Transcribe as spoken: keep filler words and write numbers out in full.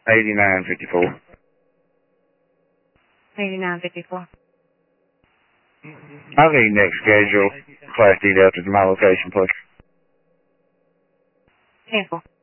eighty-nine fifty-four. eighty-nine fifty-four. I need next schedule, Class D Delta to my location, please. ten four.